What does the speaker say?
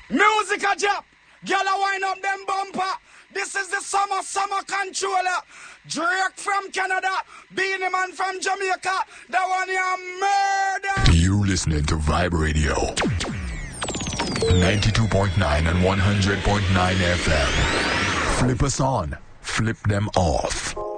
Music a drop. Girl a wind up them bumper. This is the summer controller. Drake from Canada. Beanie Man from Jamaica. That one you murder. You listening to Vibe Radio. 92.9 and 100.9 FM. Flip us on. Flip them off.